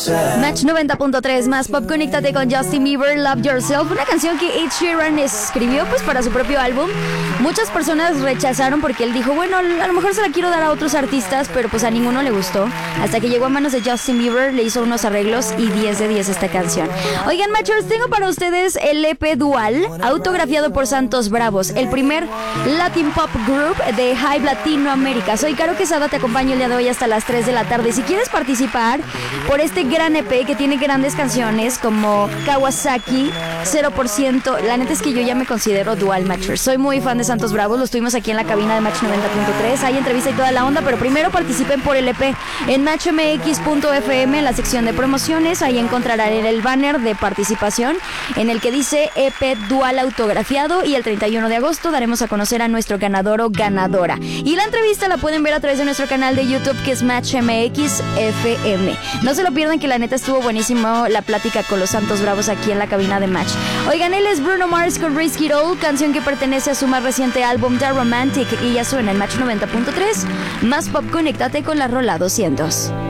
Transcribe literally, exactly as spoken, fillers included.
Match noventa punto tres, más pop, conéctate con Justin Bieber, Love Yourself, una canción que Ed Sheeran escribió pues para su propio álbum. Muchas personas rechazaron porque él dijo, bueno, a lo mejor se la quiero dar a otros artistas, pero pues a ninguno le gustó. Hasta que llegó a manos de Justin Bieber, le hizo unos arreglos y diez de diez esta canción. Oigan, Matchers, tengo para ustedes el E P Dual, autografiado por Santos Bravos, el primer Latin Pop Group de Hype Latinoamérica. Soy Caro Quesada, te acompaño el día de hoy hasta las tres de la tarde. Si quieres participar por este gran E P que tiene grandes canciones como Kawasaki, cero por ciento, la neta es que yo ya me considero Dual Matcher. Soy muy fan de Santos Bravos, los tuvimos aquí en la cabina de Match noventa punto tres. Hay entrevista y toda la onda, pero primero participen por el E P en match m x punto f m, en la sección de promociones. Ahí encontrarán el banner de participación en el que dice E P Dual autografiado, y el treinta y uno de agosto daremos a conocer a nuestro ganador o ganadora. Y la entrevista la pueden ver a través de nuestro canal de YouTube, que es Match M X F M. No se lo pierdan, que la neta estuvo buenísimo la plática con los Santos Bravos aquí en la cabina de Match. Oigan, él es Bruno Mars con Risk It All, canción que pertenece a su más reciente álbum The Romantic, y ya suena en Match noventa punto tres. Más pop, conéctate con la rola doscientos.